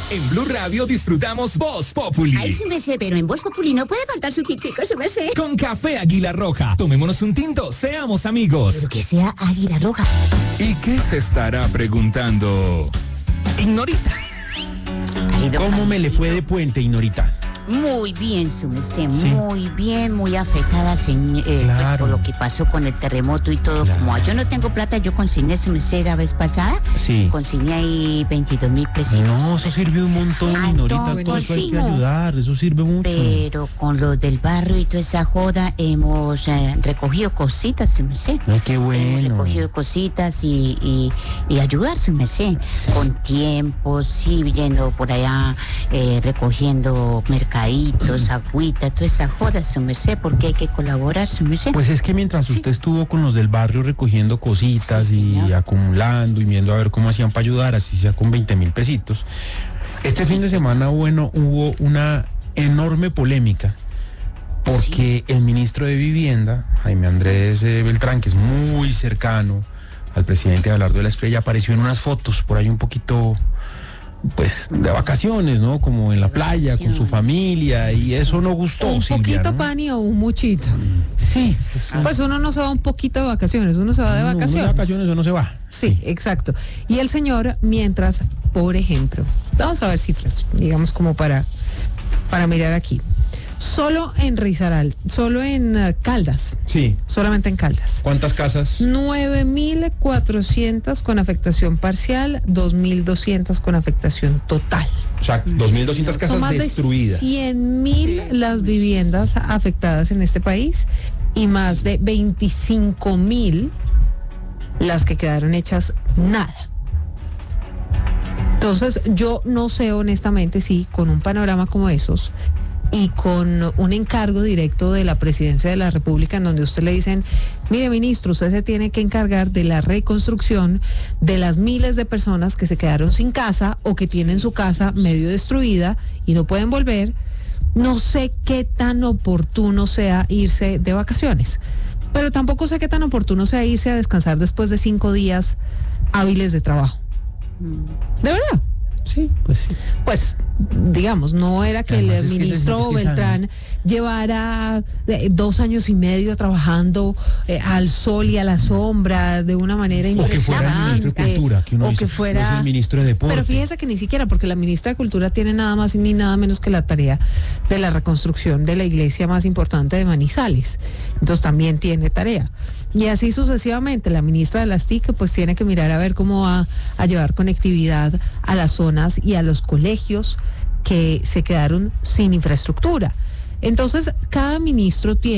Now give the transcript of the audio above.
En Blue Radio disfrutamos Voz Populi. Ay, sí me sé, pero en Voz Populi no puede faltar su tintico, sí me sé. Con café Águila Roja. Tomémonos un tinto, seamos amigos. Pero que sea Águila Roja. ¿Y qué se estará preguntando Ignorita? ¿Cómo me le fue de puente, Ignorita? Muy bien, su merced, Sí. muy bien, muy afectada pues, Claro. por lo que pasó con el terremoto y todo. Claro. Como yo no tengo plata, yo consigné, su merced, la vez pasada. Sí. Consigné ahí 22.000 pesos. No, eso sirve un montón, Ah, Ignorita. todo, Todo eso hay sí, que no. ayudar, eso sirve mucho. Pero con lo del barrio y toda esa joda, hemos recogido cositas, su merced. Ay, qué Hemos bueno. recogido cositas y ayudar, su merced, con tiempo, sí, yendo por allá, recogiendo mercaditos, agüita, toda esa joda, su merced, porque hay que colaborar, su merced. Pues es que mientras usted estuvo con los del barrio recogiendo cositas Sí, y señor. acumulando y viendo a ver cómo hacían para ayudar, así sea con 20.000 pesitos, este fin de semana, bueno, hubo una enorme polémica porque el ministro de Vivienda, Jaime Andrés Beltrán, que es muy cercano al presidente Abelardo de la Espriella, apareció en unas fotos por ahí un poquito, pues, de vacaciones, ¿no? Como en la playa, con su familia, y eso no gustó, Un Silvia, poquito, ¿no? Pani, o un muchito. Sí. Pues uno no se va un poquito de vacaciones, uno se va de No, uno vacaciones. de vacaciones o no se va. Sí, exacto. Y el señor, mientras, por ejemplo, vamos a ver cifras, digamos como para mirar aquí. Solo en Risaralda, solo en Caldas, Sí. solamente en Caldas. ¿Cuántas casas? 9.400 con afectación parcial, 2.200 con afectación total. O sea, 2.200 Son casas más destruidas. de 100.000 las viviendas afectadas en este país y más de 25.000 las que quedaron hechas nada. Entonces, yo no sé honestamente si con un panorama como esos y con un encargo directo de la Presidencia de la República en donde usted le dicen, mire ministro, usted se tiene que encargar de la reconstrucción de las miles de personas que se quedaron sin casa o que tienen su casa medio destruida y no pueden volver, no sé qué tan oportuno sea irse de vacaciones, pero tampoco sé qué tan oportuno sea irse a descansar después de 5 días hábiles de trabajo. ¿De verdad? Sí, pues sí. Pues, digamos, no era que Además, el es que ministro es que Beltrán llevara 2 años y medio trabajando al sol y a la sombra de una manera O que fuera el ministro de impresionante, Cultura, que uno o dice, que fuera es el ministro de Deporte. Pero fíjese que ni siquiera, porque la ministra de Cultura tiene nada más ni nada menos que la tarea de la reconstrucción de la iglesia más importante de Manizales. Entonces también tiene tarea. Y así sucesivamente, la ministra de las TIC pues tiene que mirar a ver cómo va a llevar conectividad a las zonas y a los colegios que se quedaron sin infraestructura. Entonces, cada ministro tiene